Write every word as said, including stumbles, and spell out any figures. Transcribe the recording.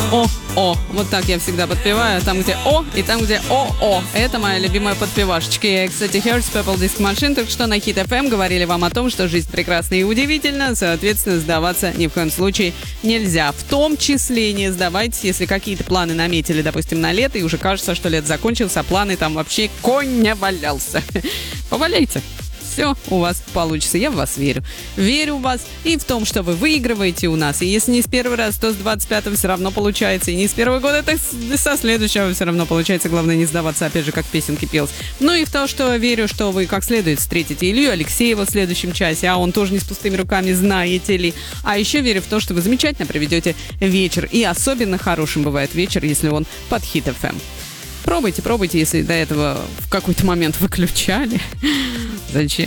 О-о. Вот так я всегда подпеваю. Там, где О, и там, где О-О. Это моя любимая подпевашечка. Я, кстати, Hearts Purple Disco Machine, так что на Хит эф эм говорили вам о том, что жизнь прекрасна и удивительна. Соответственно, сдаваться ни в коем случае нельзя. В том числе не сдавайтесь, если какие-то планы наметили, допустим, на лето, и уже кажется, что лето закончился, а планы там вообще конь не валялся. Поваляйте. Все у вас получится, я в вас верю. Верю в вас и в том, что вы выигрываете у нас. И если не с первого раза, то с двадцать пятого все равно получается. И не с первого года, так со следующего все равно получается. Главное не сдаваться, опять же, как в песенке пелось. Ну и в то, что верю, что вы как следует встретите Илью Алексеева в следующем часе, а он тоже не с пустыми руками, знаете ли. А еще верю в то, что вы замечательно проведете вечер. И особенно хорошим бывает вечер, если он под Хит эф эм. Пробуйте, пробуйте, если до этого в какой-то момент выключали. Зачем?